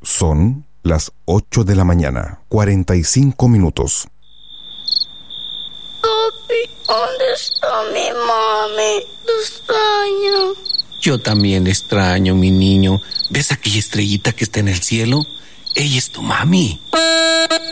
Son las 8 de la mañana, 45 minutos. Papi, ¿dónde está mi mami? Lo extraño. Yo también le extraño, mi niño. ¿Ves aquella estrellita que está en el cielo? Ella es tu mami.